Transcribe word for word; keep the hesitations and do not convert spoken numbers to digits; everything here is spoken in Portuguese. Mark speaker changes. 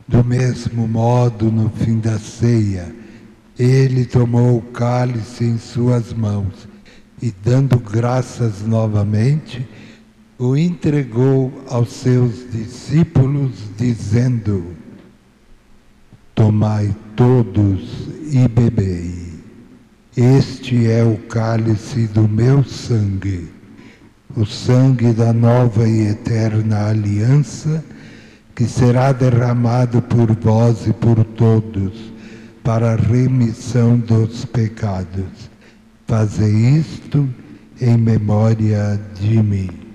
Speaker 1: Do mesmo modo, no fim da ceia, ele tomou o cálice em suas mãos e, dando graças novamente, o entregou aos seus discípulos, dizendo: tomai todos e bebei. Este é o cálice do meu sangue, o sangue da nova e eterna aliança, que será derramado por vós e por todos, para a remissão dos pecados. Fazei isto em memória de mim.